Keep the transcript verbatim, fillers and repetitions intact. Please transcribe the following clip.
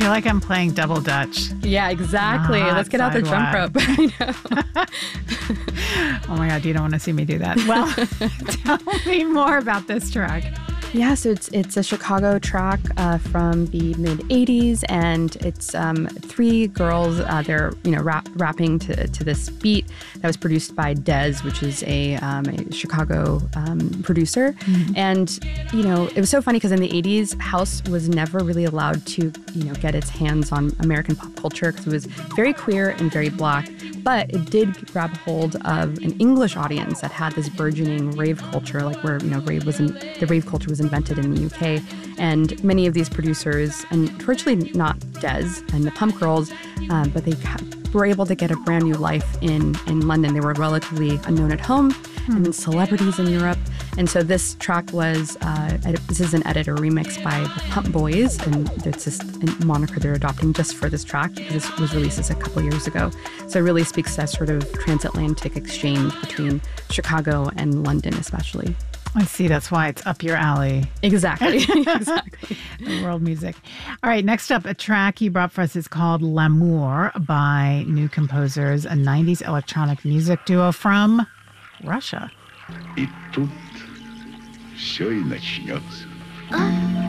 feel like I'm playing double dutch. Yeah, exactly. Ah, Let's get out the jump sidewalk. rope. I know. Oh my God, you don't want to see me do that. Well, tell me more about this track. Yeah, so it's it's a Chicago track uh, from the mid eighties, and it's um, three girls. Uh, they're you know rap, rapping to to this beat that was produced by Dez, which is a, um, a Chicago um, producer. Mm-hmm. And you know it was so funny because in the eighties, house was never really allowed to you know get its hands on American pop culture because it was very queer and very black. But it did grab hold of an English audience that had this burgeoning rave culture, like where you know rave was in, the rave culture was invented in the U K, and many of these producers, and virtually not Dez and the Pump Girls, um, but they were able to get a brand new life in in London. They were relatively unknown at home, hmm. and then celebrities in Europe. And so this track was uh, this is an edit or remix by the Pump Boys, and it's just a moniker they're adopting just for this track because this was released just a couple years ago. So it really speaks to that sort of transatlantic exchange between Chicago and London, especially. I see. That's why it's up your alley. Exactly. Exactly. The world music. All right. Next up, a track you brought for us is called L'amour by New Composers, a nineties electronic music duo from Russia. И тут все и начнется.